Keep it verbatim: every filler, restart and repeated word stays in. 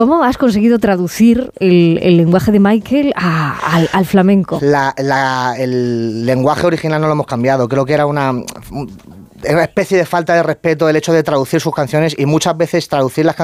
¿Cómo has conseguido traducir el, el lenguaje de Michael a, al, al flamenco? La, la, el lenguaje original no lo hemos cambiado. Creo que era una, una especie de falta de respeto el hecho de traducir sus canciones y muchas veces traducir las canciones